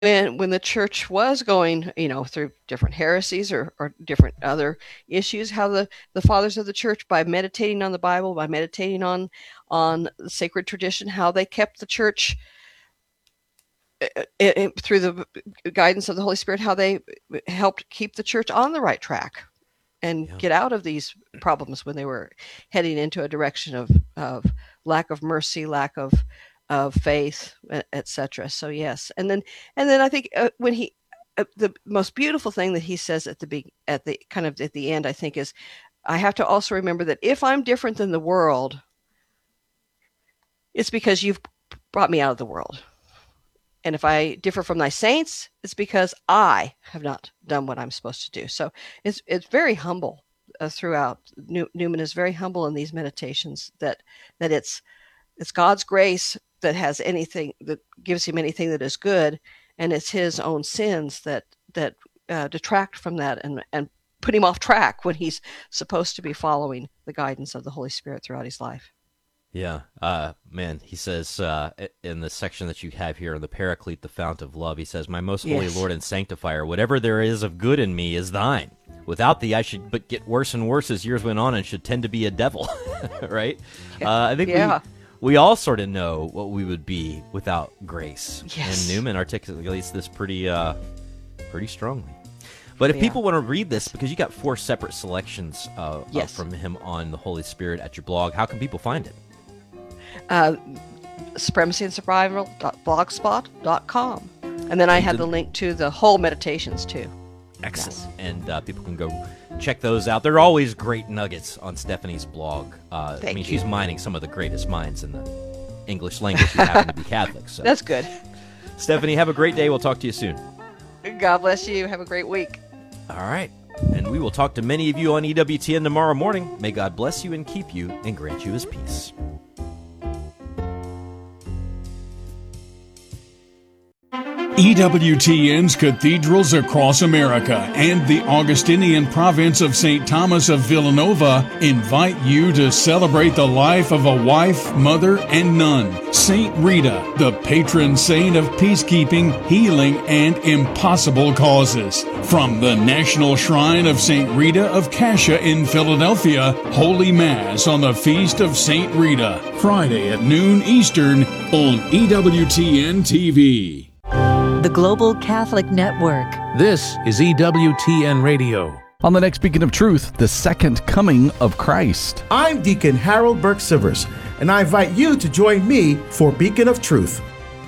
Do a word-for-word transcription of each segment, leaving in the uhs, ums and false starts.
when when the church was going, you know, through different heresies or, or different other issues, how the, the fathers of the church, by meditating on the Bible, by meditating on on the sacred tradition, how they kept the church it, it, through the guidance of the Holy Spirit, how they helped keep the church on the right track and yeah. get out of these problems when they were heading into a direction of, of lack of mercy, lack of of faith, et cetera. So yes, and then and then I think uh, when he uh, the most beautiful thing that he says at the big at the kind of at the end, I think, is I have to also remember that if I'm different than the world, it's because you've brought me out of the world. And if I differ from thy saints, it's because I have not done what I'm supposed to do. So it's it's very humble uh, throughout. New, Newman is very humble in these meditations that that it's it's God's grace that has anything that gives him anything that is good, and it's his own sins that that uh, detract from that and and put him off track when he's supposed to be following the guidance of the Holy Spirit throughout his life. Yeah, uh, man, he says uh, in the section that you have here in the Paraclete, the Fount of Love, he says, "My most holy yes. Lord and Sanctifier, whatever there is of good in me is thine. Without thee, I should but get worse and worse as years went on and should tend to be a devil." Right? Uh, I think yeah. we, we all sort of know what we would be without grace. Yes. And Newman articulates this pretty, uh, pretty strongly. But if yeah. people want to read this, because you got four separate selections uh, yes. uh, from him on the Holy Spirit at your blog, how can people find it? Uh, supremacy and survival dot blogspot dot com, and then I have the link to the whole meditations too. Excellent. Yes. And uh, people can go check those out. There are always great nuggets on Stephanie's blog. Uh, Thank I mean, you. she's mining some of the greatest minds in the English language who happen to be Catholic. So. That's good. Stephanie, have a great day. We'll talk to you soon. God bless you. Have a great week. All right. And we will talk to many of you on E W T N tomorrow morning. May God bless you and keep you and grant you his peace. E W T N's cathedrals across America and the Augustinian province of Saint Thomas of Villanova invite you to celebrate the life of a wife, mother, and nun, Saint Rita, the patron saint of peacekeeping, healing, and impossible causes. From the National Shrine of Saint Rita of Cascia in Philadelphia, Holy Mass on the Feast of Saint Rita, Friday at noon Eastern on E W T N T V. The Global Catholic Network. This is E W T N Radio. On the next Beacon of Truth, the second coming of Christ. I'm Deacon Harold Burke-Sivers, and I invite you to join me for Beacon of Truth.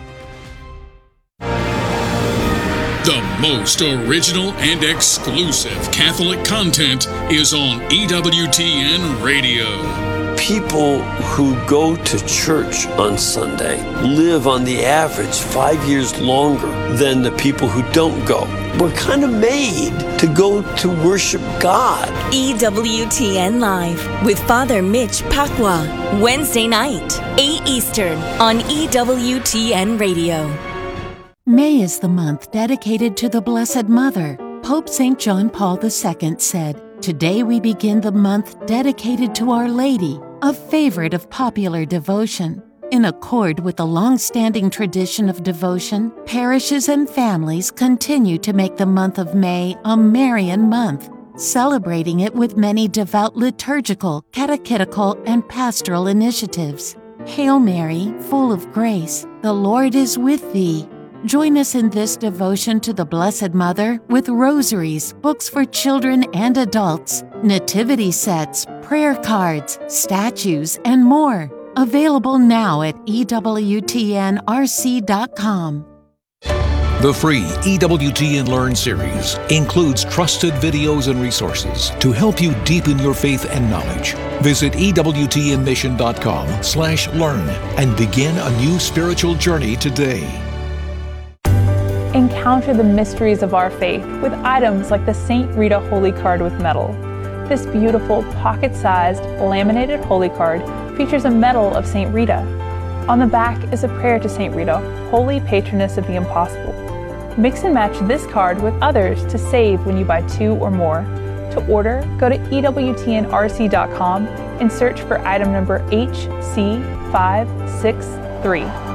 The most original and exclusive Catholic content is on E W T N Radio. People who go to church on Sunday live on the average five years longer than the people who don't go. We're kind of made to go to worship God. E W T N Live with Father Mitch Pacwa, Wednesday night, eight Eastern on E W T N Radio. May is the month dedicated to the Blessed Mother. Pope Saint John Paul the Second said, "Today we begin the month dedicated to Our Lady, a favorite of popular devotion." In accord with the long-standing tradition of devotion, parishes and families continue to make the month of May a Marian month, celebrating it with many devout liturgical, catechetical, and pastoral initiatives. Hail Mary, full of grace, the Lord is with thee. Join us in this devotion to the Blessed Mother with rosaries, books for children and adults, nativity sets, prayer cards, statues, and more. Available now at E W T N R C dot com. The free E W T N Learn series includes trusted videos and resources to help you deepen your faith and knowledge. Visit E W T N mission dot com slash learn and begin a new spiritual journey today. Encounter the mysteries of our faith with items like the Saint Rita Holy Card with medal. This beautiful pocket-sized laminated holy card features a medal of Saint Rita. On the back is a prayer to Saint Rita, holy patroness of the impossible. Mix and match this card with others to save when you buy two or more. To order, go to E W T N R C dot com and search for item number H C five six three.